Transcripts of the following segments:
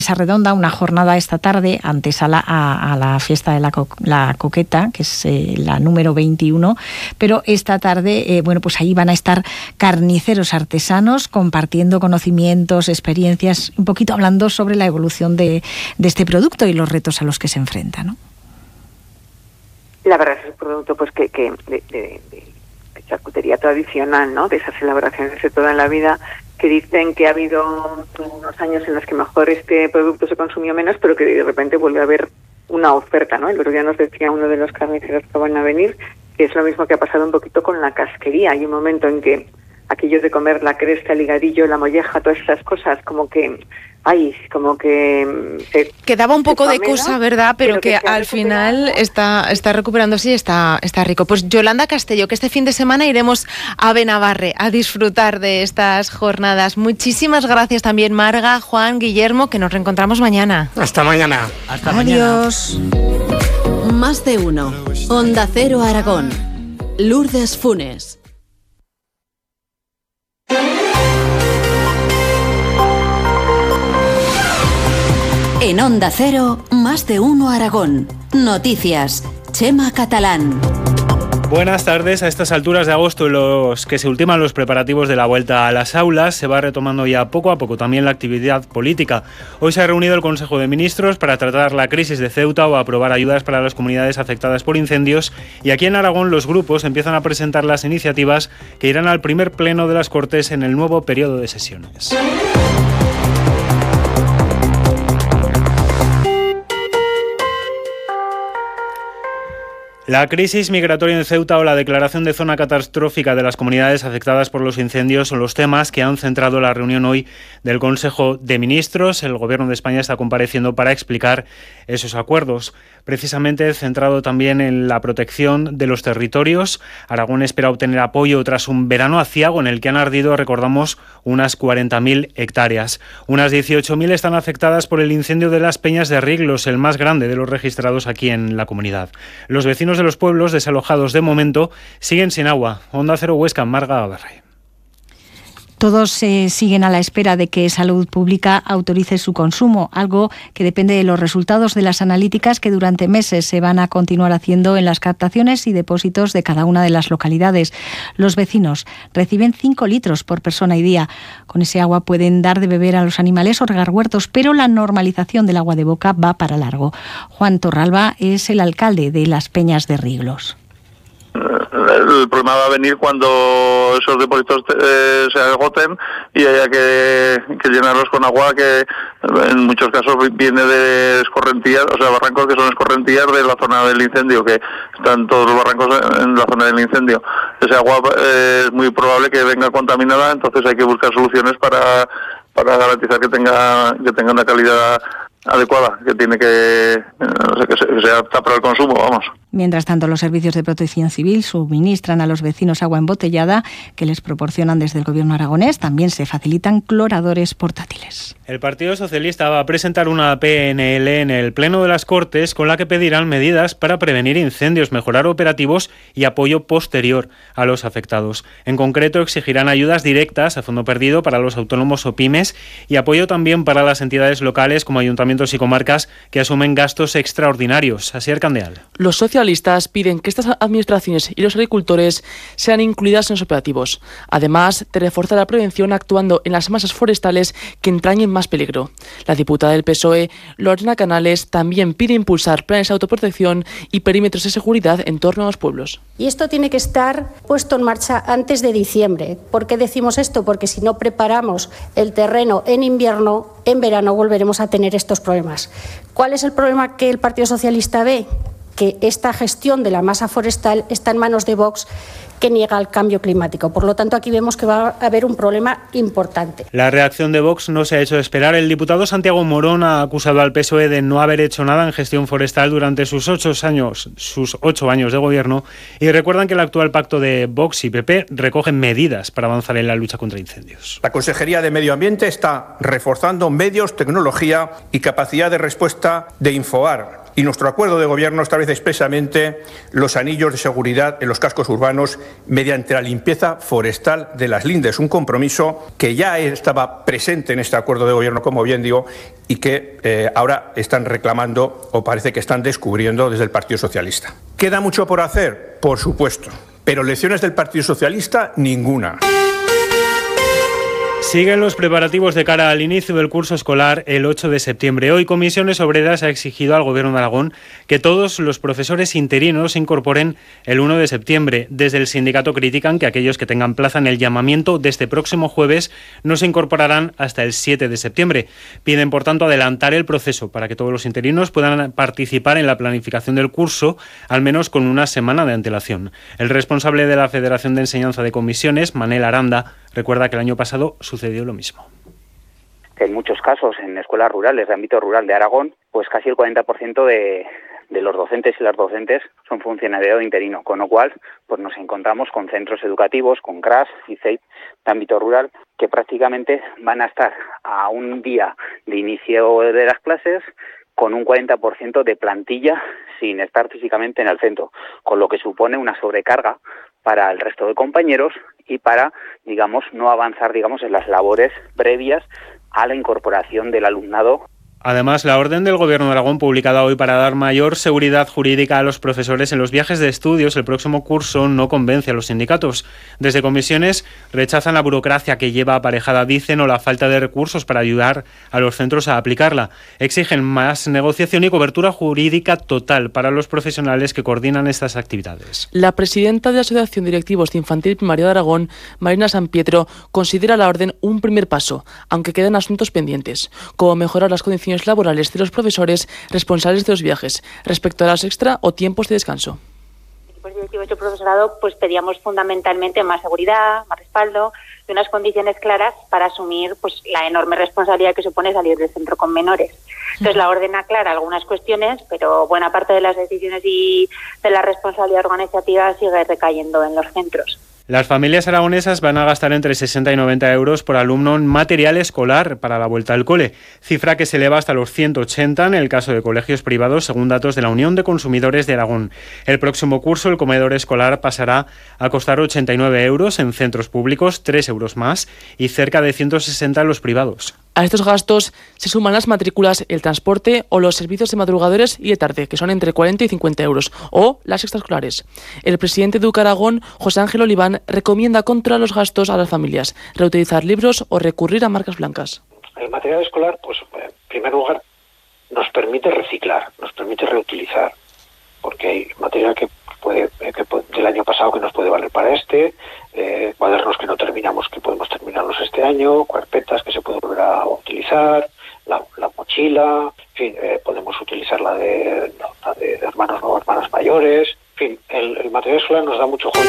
Mesa redonda, una jornada esta tarde antes a la fiesta de la Coqueta, que es la número 21, pero esta tarde, pues ahí van a estar carniceros artesanos compartiendo conocimientos, experiencias, un poquito hablando sobre la evolución de este producto y los retos a los que se enfrenta, ¿no? La verdad es un producto pues que de charcutería tradicional, ¿no? De esas elaboraciones de toda la vida, que dicen que ha habido unos años en los que mejor este producto se consumió menos, pero que de repente vuelve a haber una oferta, ¿no? El otro día nos decía uno de los carniceros que van a venir que es lo mismo que ha pasado un poquito con la casquería. Hay un momento en que aquellos de comer la cresta, el higadillo, la molleja, todas esas cosas, como que quedaba un poco de cosa, ¿verdad? Pero que al final está recuperándose y está rico. Pues Yolanda Castelló, que este fin de semana iremos a Benabarre a disfrutar de estas jornadas. Muchísimas gracias también, Marga, Juan, Guillermo, que nos reencontramos mañana. Hasta mañana. Hasta Adiós. Mañana. Más de uno. Onda Cero Aragón. Lourdes Funes. En Onda Cero, Más de uno Aragón. Noticias. Chema Catalán. Buenas tardes. A estas alturas de agosto, en los que se ultiman los preparativos de la vuelta a las aulas, se va retomando ya poco a poco también la actividad política. Hoy se ha reunido el Consejo de Ministros para tratar la crisis de Ceuta o aprobar ayudas para las comunidades afectadas por incendios, y aquí en Aragón los grupos empiezan a presentar las iniciativas que irán al primer pleno de las Cortes en el nuevo periodo de sesiones. La crisis migratoria en Ceuta o la declaración de zona catastrófica de las comunidades afectadas por los incendios son los temas que han centrado la reunión hoy del Consejo de Ministros. El Gobierno de España está compareciendo para explicar esos acuerdos, precisamente centrado también en la protección de los territorios. Aragón espera obtener apoyo tras un verano aciago en el que han ardido, recordamos, unas 40.000 hectáreas. Unas 18.000 están afectadas por el incendio de las Peñas de Riglos, el más grande de los registrados aquí en la comunidad. Los vecinos de los pueblos desalojados de momento siguen sin agua. Onda Cero Huesca, Marga Abarray. Todos siguen a la espera de que Salud Pública autorice su consumo, algo que depende de los resultados de las analíticas que durante meses se van a continuar haciendo en las captaciones y depósitos de cada una de las localidades. Los vecinos reciben 5 litros por persona y día. Con ese agua pueden dar de beber a los animales o regar huertos, pero la normalización del agua de boca va para largo. Juan Torralba es el alcalde de Las Peñas de Riglos. El problema va a venir cuando esos depósitos se agoten y haya que llenarlos con agua que en muchos casos viene de escorrentías, o sea, barrancos que son escorrentías de la zona del incendio, que están todos los barrancos en la zona del incendio. Ese agua es muy probable que venga contaminada, entonces hay que buscar soluciones para garantizar que tenga una calidad adecuada, que tiene que sea apta para el consumo, vamos. Mientras tanto, los servicios de protección civil suministran a los vecinos agua embotellada que les proporcionan desde el gobierno aragonés. También se facilitan cloradores portátiles. El Partido Socialista va a presentar una PNL en el Pleno de las Cortes con la que pedirán medidas para prevenir incendios, mejorar operativos y apoyo posterior a los afectados. En concreto, exigirán ayudas directas a fondo perdido para los autónomos o pymes y apoyo también para las entidades locales como ayuntamientos y comarcas que asumen gastos extraordinarios. Asier Candeal. Los socialistas piden que estas administraciones y los agricultores sean incluidas en los operativos, además de reforzar la prevención actuando en las masas forestales que entrañen más peligro. La diputada del PSOE, Lorena Canales, también pide impulsar planes de autoprotección y perímetros de seguridad en torno a los pueblos. Y esto tiene que estar puesto en marcha antes de diciembre. ¿Por qué decimos esto? Porque si no preparamos el terreno en invierno, en verano volveremos a tener estos problemas. ¿Cuál es el problema que el Partido Socialista ve? Que esta gestión de la masa forestal está en manos de Vox, que niega el cambio climático. Por lo tanto, aquí vemos que va a haber un problema importante. La reacción de Vox no se ha hecho esperar. El diputado Santiago Morón ha acusado al PSOE de no haber hecho nada en gestión forestal durante sus 8 años de gobierno, y recuerdan que el actual pacto de Vox y PP recoge medidas para avanzar en la lucha contra incendios. La Consejería de Medio Ambiente está reforzando medios, tecnología y capacidad de respuesta de Infoar, Y nuestro acuerdo de gobierno establece expresamente los anillos de seguridad en los cascos urbanos mediante la limpieza forestal de las lindes, un compromiso que ya estaba presente en este acuerdo de gobierno, como bien digo, y que ahora están reclamando o parece que están descubriendo desde el Partido Socialista. ¿Queda mucho por hacer? Por supuesto, pero lecciones del Partido Socialista, ninguna. Siguen los preparativos de cara al inicio del curso escolar el 8 de septiembre. Hoy Comisiones Obreras ha exigido al Gobierno de Aragón que todos los profesores interinos se incorporen el 1 de septiembre. Desde el sindicato critican que aquellos que tengan plaza en el llamamiento de este próximo jueves no se incorporarán hasta el 7 de septiembre. Piden, por tanto, adelantar el proceso para que todos los interinos puedan participar en la planificación del curso, al menos con una semana de antelación. El responsable de la Federación de Enseñanza de Comisiones, Manel Aranda, recuerda que el año pasado sucedió lo mismo. En muchos casos, en escuelas rurales de ámbito rural de Aragón, pues casi el 40% de los docentes y las docentes son funcionariado interino, con lo cual pues nos encontramos con centros educativos, con CRAS y CEIP de ámbito rural, que prácticamente van a estar a un día de inicio de las clases con un 40% de plantilla sin estar físicamente en el centro, con lo que supone una sobrecarga para el resto de compañeros y para, digamos, no avanzar, digamos, en las labores previas a la incorporación del alumnado. Además, la orden del Gobierno de Aragón, publicada hoy para dar mayor seguridad jurídica a los profesores en los viajes de estudios el próximo curso, no convence a los sindicatos. Desde Comisiones rechazan la burocracia que lleva aparejada, dicen, o la falta de recursos para ayudar a los centros a aplicarla. Exigen más negociación y cobertura jurídica total para los profesionales que coordinan estas actividades. La presidenta de la Asociación de Directivos de Infantil Primaria de Aragón, Marina San Pietro, considera la orden un primer paso, aunque quedan asuntos pendientes, como mejorar las condiciones laborales de los profesores responsables de los viajes, respecto a las extra o tiempos de descanso. Los directivos del profesorado pues pedíamos fundamentalmente más seguridad, más respaldo y unas condiciones claras para asumir pues la enorme responsabilidad que supone salir del centro con menores. Entonces la orden aclara algunas cuestiones, pero buena parte de las decisiones y de la responsabilidad organizativa sigue recayendo en los centros. Las familias aragonesas van a gastar entre 60 y 90 euros por alumno en material escolar para la vuelta al cole, cifra que se eleva hasta los 180 en el caso de colegios privados, según datos de la Unión de Consumidores de Aragón. El próximo curso el comedor escolar pasará a costar 89 euros en centros públicos, 3 euros más, y cerca de 160 en los privados. A estos gastos se suman las matrículas, el transporte o los servicios de madrugadores y de tarde, que son entre 40 y 50 euros, o las extraescolares. El presidente de UCA Aragón, José Ángel Oliván, recomienda controlar los gastos a las familias, reutilizar libros o recurrir a marcas blancas. El material escolar, pues en primer lugar, nos permite reciclar, nos permite reutilizar, porque hay material que del año pasado que nos puede valer para cuadernos que no terminamos, que podemos terminarlos este año, carpetas que se pueden volver a utilizar, la mochila, en fin, podemos utilizar la de hermanos o hermanas mayores, en fin, el material escolar nos da mucho juego.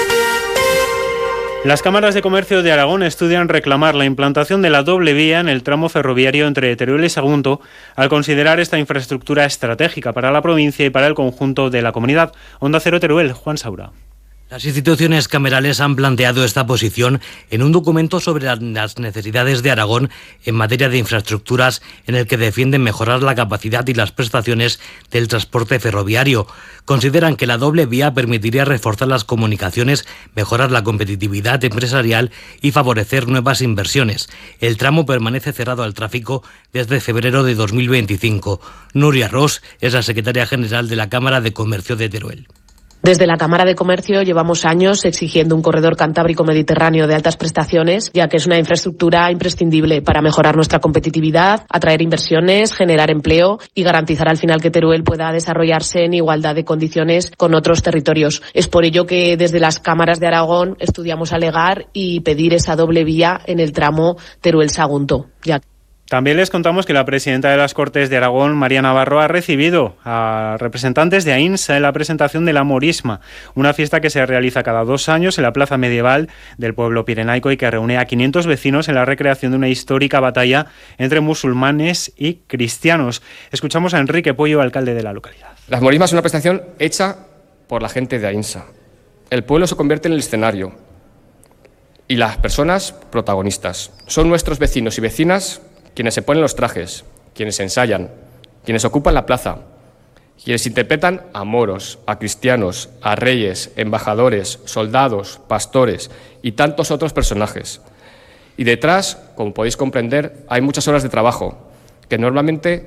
Las cámaras de comercio de Aragón estudian reclamar la implantación de la doble vía en el tramo ferroviario entre Teruel y Sagunto, al considerar esta infraestructura estratégica para la provincia y para el conjunto de la comunidad. Onda Cero Teruel, Juan Saura. Las instituciones camerales han planteado esta posición en un documento sobre las necesidades de Aragón en materia de infraestructuras, en el que defienden mejorar la capacidad y las prestaciones del transporte ferroviario. Consideran que la doble vía permitiría reforzar las comunicaciones, mejorar la competitividad empresarial y favorecer nuevas inversiones. El tramo permanece cerrado al tráfico desde febrero de 2025. Nuria Ros es la secretaria general de la Cámara de Comercio de Teruel. Desde la Cámara de Comercio llevamos años exigiendo un corredor cantábrico-mediterráneo de altas prestaciones, ya que es una infraestructura imprescindible para mejorar nuestra competitividad, atraer inversiones, generar empleo y garantizar al final que Teruel pueda desarrollarse en igualdad de condiciones con otros territorios. Es por ello que desde las cámaras de Aragón estudiamos alegar y pedir esa doble vía en el tramo Teruel-Sagunto. También les contamos que la presidenta de las Cortes de Aragón, María Navarro, ha recibido a representantes de AINSA en la presentación de la Morisma, una fiesta que se realiza cada 2 años en la plaza medieval del pueblo pirenaico y que reúne a 500 vecinos en la recreación de una histórica batalla entre musulmanes y cristianos. Escuchamos a Enrique Pollo, alcalde de la localidad. La Morisma es una presentación hecha por la gente de AINSA. El pueblo se convierte en el escenario y las personas protagonistas. Son nuestros vecinos y vecinas quienes se ponen los trajes, quienes ensayan, quienes ocupan la plaza, quienes interpretan a moros, a cristianos, a reyes, embajadores, soldados, pastores y tantos otros personajes. Y detrás, como podéis comprender, hay muchas horas de trabajo, que normalmente